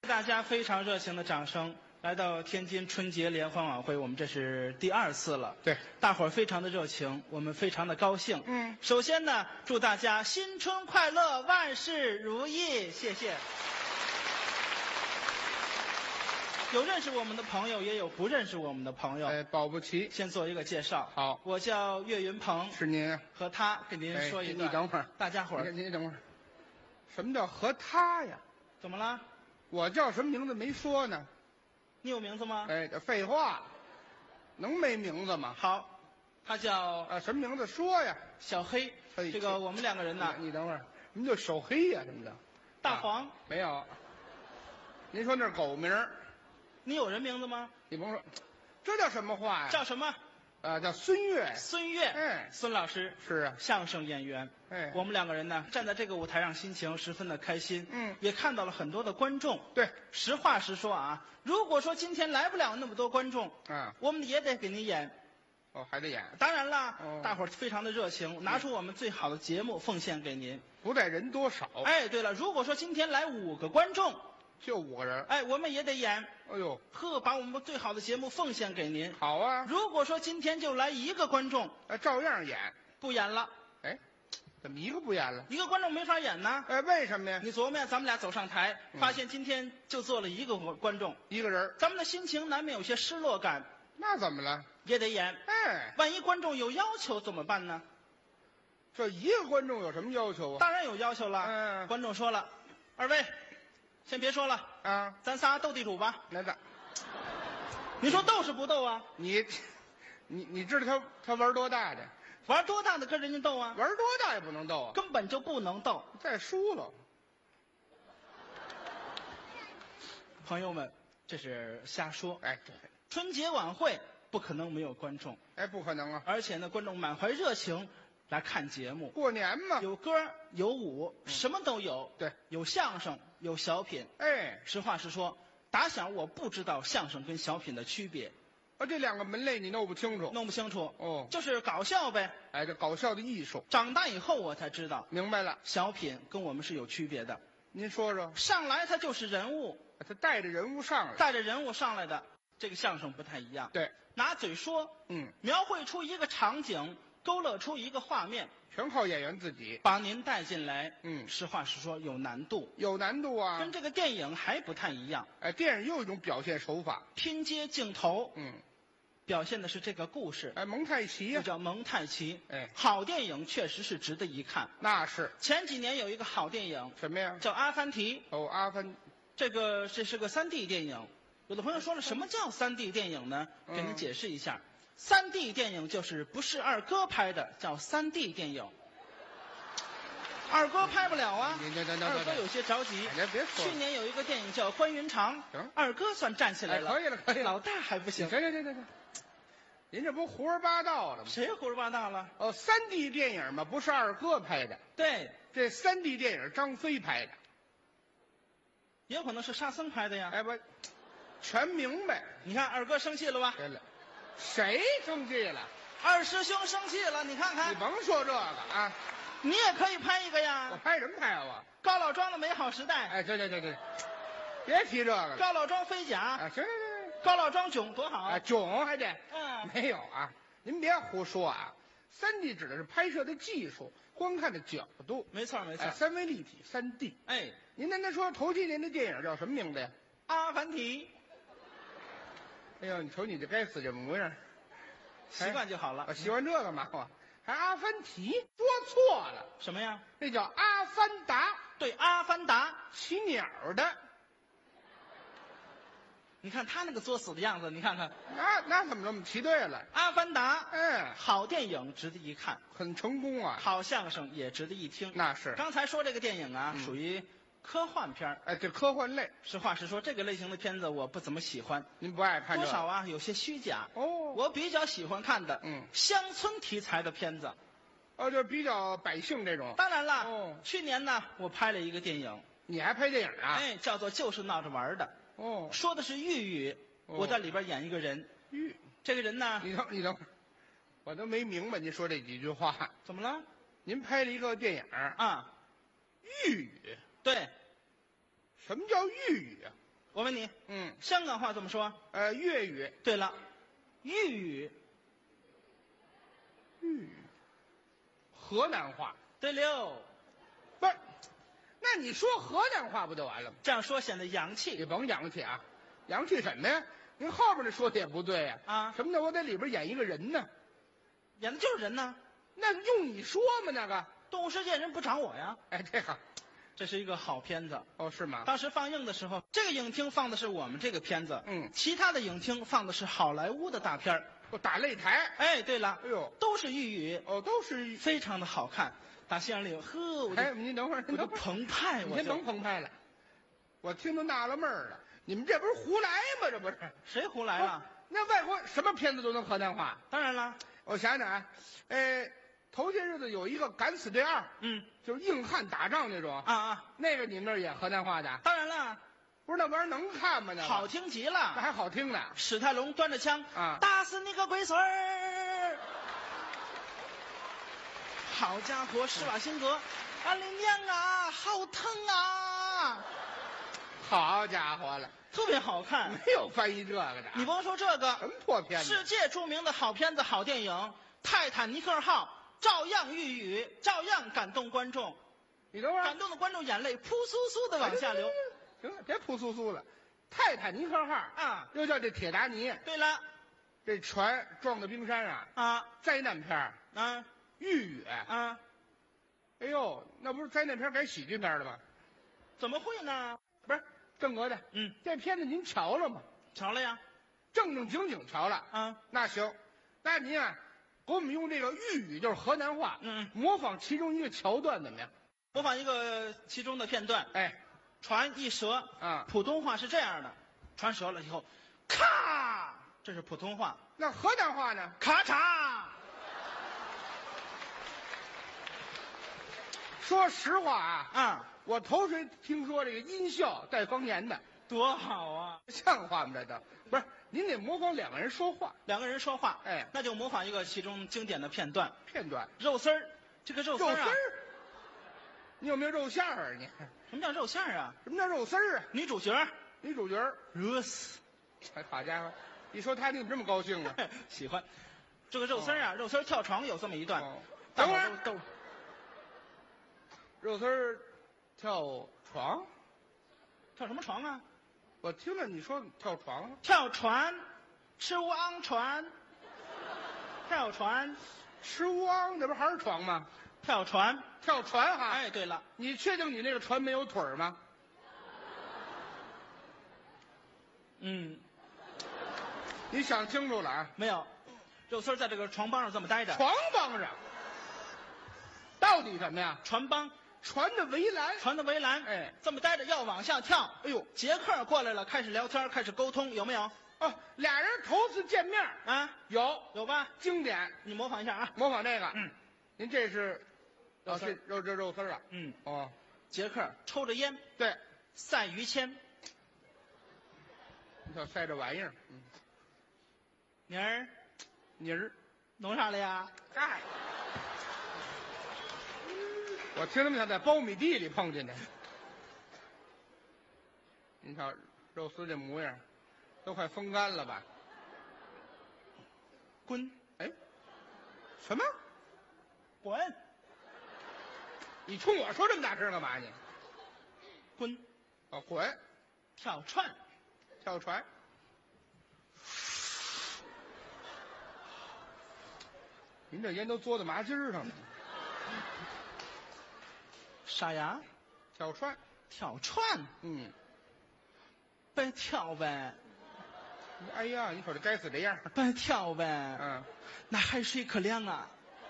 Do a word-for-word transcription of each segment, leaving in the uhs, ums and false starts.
大家非常热情的掌声，来到天津春节联欢晚会，我们这是第二次了。 对， 大伙儿非常的热情，我们非常的高兴。 嗯， 首先呢，祝大家新春快乐，万事如意，谢谢。有认识我们的朋友，也有不认识我们的朋友。 哎，保不齐。 先做一个介绍。 好， 我叫岳云鹏， 是您啊。 和他给您说一段。 哎、你等会儿， 大家伙儿， 您等会儿。什么叫和他呀？ 怎么了？ 我叫什么名字没说呢？ 你有名字吗？ 哎，这废话，能没名字吗？ 好，他叫啊，什么名字说呀？ 小黑。 哎、 这个我们两个人呢？ 你, 你等会儿，什么叫小黑呀？什么的？ 大黄、 啊、没有。您说那是狗名儿？ 你有人名字吗？ 你甭说，这叫什么话呀？ 叫什么？ 啊，叫孙越。 孙越。 哎， 孙老师是啊， 相声演员。 哎， 我们两个人呢，站在这个舞台上，心情十分的开心。 嗯， 也看到了很多的观众。 对， 实话实说啊，如果说今天来不了那么多观众， 啊， 我们也得给您演。 哦，还得演。 当然了， 哦、 大伙儿非常的热情，拿出我们最好的节目奉献给您。 不在人多少。 哎，对了，如果说今天来五个观众。 就五个人， 哎，我们也得演。 哎呦， 呵，把我们最好的节目奉献给您。 好啊。 如果说今天就来一个观众， 哎，照样演， 不演了。 哎，怎么一个不演了？ 一个观众没法演呢。 哎，为什么呀？ 你琢磨呀，咱们俩走上台， 嗯、 发现今天就做了一个观众， 一个人， 咱们的心情难免有些失落感。 那怎么了？ 也得演。 哎， 万一观众有要求怎么办呢？ 这一个观众有什么要求啊？ 当然有要求了。 嗯， 观众说了，二位。先别说了啊， 咱仨斗地主吧。 那咋？ 你说斗是不斗啊？ 你，你你知道他他玩多大的？ 玩多大的跟人家斗啊？ 玩多大也不能斗啊， 根本就不能斗。 再输了。 朋友们，这是瞎说。 哎，对， 春节晚会不可能没有观众。 哎，不可能啊！ 而且呢，观众满怀热情。来看节目， 过年嘛， 有歌有舞，嗯、什么都有。 对， 有相声，有小品。 哎， 实话实说，打小我不知道相声跟小品的区别。 啊，这两个门类你弄不清楚？ 弄不清楚。 哦， 就是搞笑呗。 哎，这搞笑的艺术。 长大以后我才知道， 明白了， 小品跟我们是有区别的。 您说说。 上来他就是人物， 他带着人物上来， 带着人物上来的，这个相声不太一样。 对， 拿嘴说， 嗯， 描绘出一个场景。勾勒出一个画面， 全靠演员自己把您带进来。 嗯， 实话实说，有难度， 有难度啊， 跟这个电影还不太一样。 哎，电影又一种表现手法， 拼接镜头， 嗯， 表现的是这个故事。 哎，蒙太奇呀、 啊，叫蒙太奇。 哎， 好电影确实是值得一看。 那是。 前几年有一个好电影， 什么呀？ 叫《阿凡提》。 哦，阿凡， 这个这是个三 D 电影。有的朋友说了，什么叫三 D 电影呢？ 嗯、 给您解释一下。三 D 电影就是不是二哥拍的，叫三 D 电影。二哥拍不了啊，二哥有些着急。 哎、别说。 去年有一个电影叫《关云长》，二哥算站起来了。 哎、可以了，可以了。 老大还不行。 行行行行行，您这不胡说八道了吗？ 谁胡说八道了？ 哦，三 D 电影嘛，不是二哥拍的。 对， 这三 D 电影张飞拍的， 也有可能是沙僧拍的呀。 哎不，全明白。 你看二哥生气了吧？ 对了。谁生气了？ 二师兄生气了，你看看。 你甭说这个啊， 你也可以拍一个呀。 我拍什么拍啊？ 高老庄的美好时代。 哎，对对对对，别提这个了。 高老庄飞甲。 啊，行行行。 高老庄囧多好啊，囧还得。 嗯。 没有啊，您别胡说啊。三 D 指的是拍摄的技术，观看的角度。 没错没错。 哎，三维立体，三 D。 哎， 您刚才说头几年的电影叫什么名字呀？ 阿凡提。 哎呦，你瞅你这该死这模样， 习惯就好了。 我习惯这个嘛，我还阿凡提，说错了。 什么呀？ 那叫阿凡达。 对，阿凡达， 骑鸟的。 你看他那个作死的样子，你看看。 那那怎么这么骑对了？ 阿凡达， 嗯， 好电影，值得一看， 很成功啊。 好相声也值得一听。 那是。 刚才说这个电影啊， 嗯、 属于。科幻片哎，这科幻类。 实话实说，这个类型的片子我不怎么喜欢。 您不爱看？ 多少啊，有些虚假。 哦， 我比较喜欢看的， 嗯， 乡村题材的片子。 哦，就比较百姓这种。 当然了， 哦， 去年呢，我拍了一个电影。 你还拍电影啊？ 哎，叫做《就是闹着玩的》。 哦， 说的是豫语， 哦、 我在里边演一个人。 豫， 这个人呢？ 你等，你等会儿，我都没明白您说这几句话。 怎么了？ 您拍了一个电影啊， 豫语。 对。 什么叫豫语啊？ 我问你， 嗯， 香港话怎么说？ 呃，粤语， 对了，豫语。 豫语，河南话。 对了， 不是，那你说河南话不就完了吗？ 这样说显得洋气。 你甭洋气啊，洋气什么呀？您后边那说的也不对呀。 啊， 什么叫我在里边演一个人呢？ 演的就是人呢。 那用你说吗？那个动物世界人不找我呀。 哎，这个这是一个好片子。 哦，是吗？ 当时放映的时候，这个影厅放的是我们这个片子， 嗯， 其他的影厅放的是好莱坞的大片儿。 我打擂台。 哎，对了， 哎呦， 都是豫语， 哦，都是。 非常的好看。打戏院里，呵，我就哎，您等会儿， 我就您等会儿， 澎湃，我您就甭澎湃了，我听都纳了闷儿了，你们这不是胡来吗？这不是？ 谁胡来了？ 那外国什么片子都能河南话？ 当然了， 我想想啊，呃，头些日子有一个《敢死队二》， 嗯， 就是硬汉打仗那种啊啊， 那个你们那儿也河南话的？ 当然了， 不是那玩意儿能看吗？那个好，听极那了。 还好听呢。 史泰龙端着枪啊打死你个龟孙儿！好家伙，施瓦辛格，俺的娘啊，好疼啊！ 好家伙了， 特别好看。 没有翻译这个的。 你甭说这什个， 么破片子？ 世界著名的好片子、好电影《泰坦尼克号》照样豫语，照样感动观众， 你等会儿， 感动的观众眼泪扑簌簌的往下流。 行了，别扑簌簌了。泰坦尼克号啊， 又叫这铁达尼， 对了， 这船撞到冰山啊， 啊灾难片儿啊豫语。 啊， 哎呦，那不是灾难片改喜剧片了吗？ 怎么会呢？ 不是，正格的。 嗯， 这片子您瞧了吗？ 瞧了呀。 正正经经瞧了。 啊， 那行，那您啊，给我们用这个豫语，就是河南话， 嗯， 模仿其中一个桥段怎么样？ 模仿一个其中的片段。 哎， 船一折啊， 普通话是这样的，船折了以后，咔，这是普通话。 那河南话呢？ 咔嚓。 说实话啊， 啊， 我头回听说这个音效带方言的， 多好啊！ 像话吗？这都不是，您得模仿两个人说话。 两个人说话， 哎， 那就模仿一个其中经典的片段。 片段， 肉丝儿，这个肉丝儿啊， 肉丝儿，你有没有肉馅儿啊？你什么叫肉馅儿啊？ 什么叫肉丝儿啊？ 女主角女主角儿， 热死， 哎，好家伙，一说他你怎么这么高兴啊？ 喜欢。这个肉丝儿啊，肉丝儿跳床有这么一段。 哦大伙等会儿儿都都肉丝儿跳床， 跳什么床啊？ 我听着你说跳床， 跳船，吃乌昂船。跳船， 吃乌昂，这不还是床吗？ 跳船。 跳船哈。 哎，对了， 你确定你那个船没有腿儿吗？ 嗯， 你想清楚了啊！ 没有，肉丝儿在这个床帮上这么待着。 床帮上，到底什么呀？ 船帮， 船的围栏。 船的围栏， 哎， 这么待着要往下跳。 哎呦， 杰克过来了，开始聊天，开始沟通，有没有？ 哦，俩人头次见面啊， 有有吧？ 经典， 你模仿一下啊。 模仿这个。 嗯， 您这是肉丝儿哦这肉这肉丝儿啊。 嗯， 哦， 杰克抽着烟， 对， 赛于谦。 你瞧塞这玩意儿，嗯， 妮儿， 泥儿， 弄啥了呀？ 哎，我听他们像在苞米地里碰见的。您瞧肉丝这模样，都快风干了吧？ 滚， 哎，什么？ 滚， 你冲我说这么大声干嘛你？ 滚， 哦，滚， 跳船。 跳船。您这烟都嘬到麻筋儿上了。 啥呀？ 跳船。 跳船， 嗯， 别跳呗， 哎呀，你瞅这该死这样。 别跳呗。 嗯， 那海水可凉啊。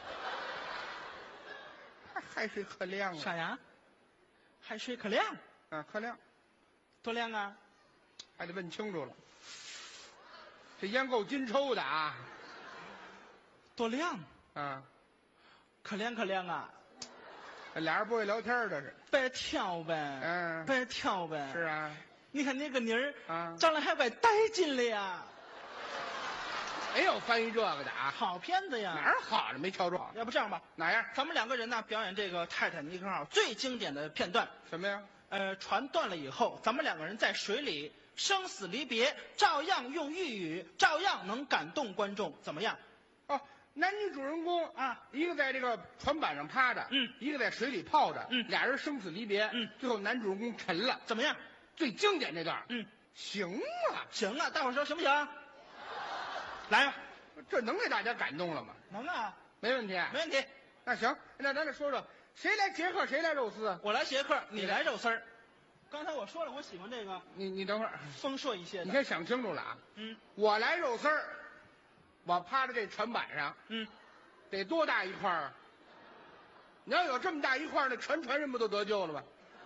还海水可凉啊。 啥呀？海水可凉， 啊，可凉， 多凉啊？ 还得问清楚了。这烟够金抽的啊。 多凉， 啊， 可凉可凉啊。 这俩人不会聊天儿这是。 别跳呗， 嗯， 别跳呗。 是啊。 你看那个妮儿啊， 长得还怪带劲了呀。 没有翻译这个的啊。 好片子呀。 哪儿好了没瞧着？ 要不这样吧， 哪样？ 咱们两个人呢表演这个泰坦尼克号最经典的片段。 什么呀？ 呃，船断了以后，咱们两个人在水里生死离别，照样用豫语，照样能感动观众，怎么样？ 哦，男女主人公啊， 一个在这个船板上趴着， 嗯， 一个在水里泡着， 嗯， 俩人生死离别， 嗯， 最后男主人公沉了， 怎么样？ 最经典这段， 嗯， 行啊， 行啊，大伙儿说行不行？来呀， 这能给大家感动了吗？ 能啊， 没问题， 没问题。 那行，那咱再说说，谁来杰克，谁来肉丝啊？ 我来杰克，你来肉丝儿。刚才我说了，我喜欢这个你你等会儿， 丰硕一些的。 你先想清楚了啊。 嗯， 我来肉丝儿，我趴在这船板上， 嗯， 得多大一块儿啊？你要有这么大一块儿，那全船人不都得救了吗？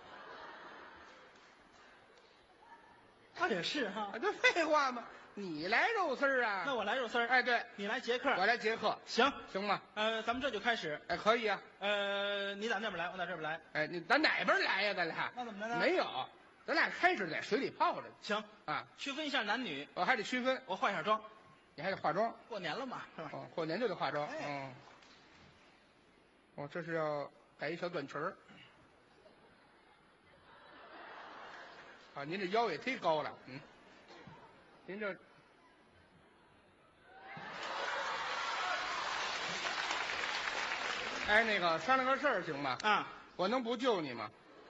他也是哈。 啊，这废话吗？你来肉丝儿啊？ 那我来肉丝儿。 哎，对， 你来杰克， 我来杰克， 行行吗？ 呃，咱们这就开始。 哎，可以啊。 呃，你打那边来，我打这边来。 哎，你咱哪边来呀？咱俩那怎么着呢？ 没有，咱俩开始在水里泡着。 行啊， 区分一下男女。 我还得区分， 我化一下妆， 你还得化妆。 过年了嘛，是吧？ 哦，过年就得化妆。 哎嗯。哦，这是要改一小短裙儿。啊，您这腰也忒高了，嗯。您这。哎，那个商量个事儿行吗？ 啊， 我能不救你吗？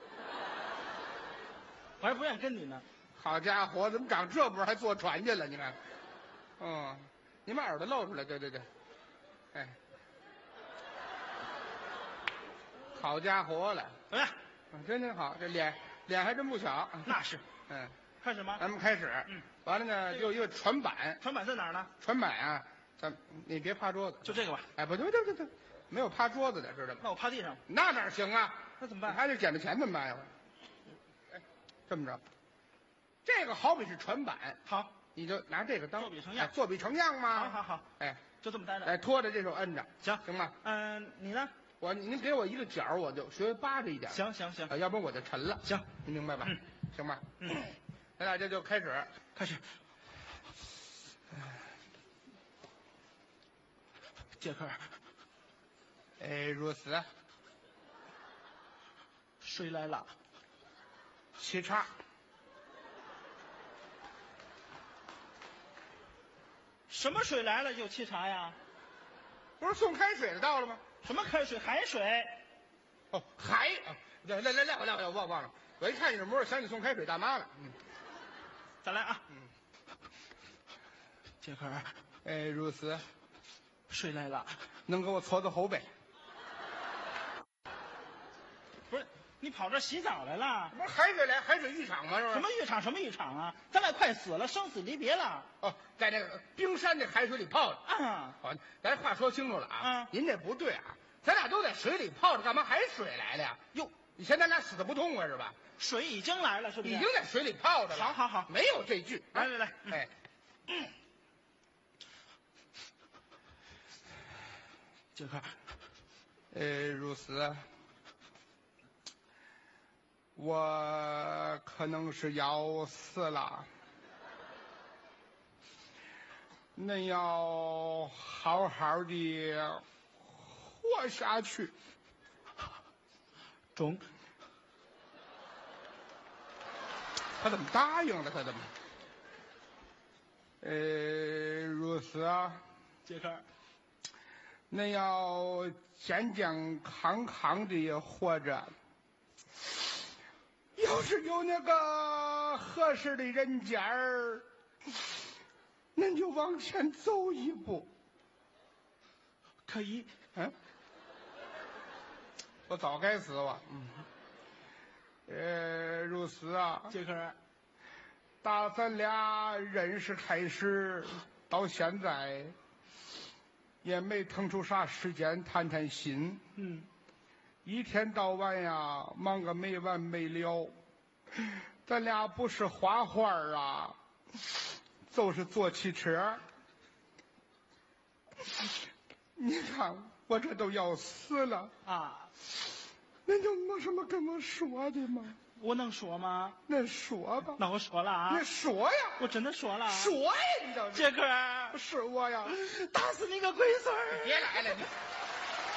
我还不愿意跟你呢。 好家伙，怎么长这波还坐船去了？你看，嗯，你把耳朵露出来，对对对，哎，好家伙了， 怎么样？ 真真好，这脸脸还真不小。 那是。 嗯， 开始吗？ 咱们开始。 嗯， 完了呢，就一个船板， 船板在哪儿呢？ 船板啊，咱你别趴桌子， 就这个吧。 哎，不对不对不对，没有趴桌子的，知道吗？ 那我趴地上。 那哪行啊？ 那怎么办？ 还得捡着钱怎么办呀？哎，这么着，这个好比是船板， 好， 你就拿这个当作比成样哎作比成样嘛。 好好好， 哎， 就这么待着。 哎，拖着这手摁着， 行行吧？ 嗯，你呢？ 我您给我一个角，我就学扒着一点。 行行行啊，要不然我就沉了。 行， 你明白吧？ 嗯， 行吧？ 嗯， 咱俩这就开始， 开始。杰克， 哎，如此， 水来了， 沏茶。 什么水来了就沏茶呀？ 不是送开水的到了吗？ 什么开水？海水。 哦，海，啊来来来来来来，我忘忘了，我一看你这模样，想起送开水大妈了。嗯， 再来啊。 嗯， 杰克， 哎，如此， 水来了， 能给我搓搓后背？ 不是，你跑这洗澡来了？ 不是海水来海水浴场吗？是不是？ 什么浴场？什么浴场啊？咱俩快死了，生死离别了。 哦，在这个冰山这海水里泡着。 啊， 好，咱话说清楚了啊。 嗯， 您这不对啊，咱俩都在水里泡着，干嘛还水来了呀？ 哟， 你嫌咱俩死的不痛快是吧？ 水已经来了，是不是？ 已经在水里泡着了。 好好好， 没有这句。 来来来， 哎， 嗯，杰克， 呃，如此，我可能是要死了，恁要好好的活下去。 中。 他怎么答应了？他怎么？呃，如此啊， 杰克， 恁要健健康康的活着。要是有那个合适的人家儿，恁就往前走一步。 可以。 嗯，我早该死我。嗯。呃，如此啊， 杰克， 打咱俩认识开始到现在，也没腾出啥时间谈谈心。 嗯， 一天到晚呀，忙个没完没了。咱俩不是画画啊，就是坐汽车。你看我这都要死了啊！ 恁就没什么跟我说的吗？ 我能说吗？ 恁说吧。 那我说了啊！ 你说呀！ 我真的说了。 说呀！你倒是。 杰克， 是我呀！ 打死你个龟孙儿！ 别来了你。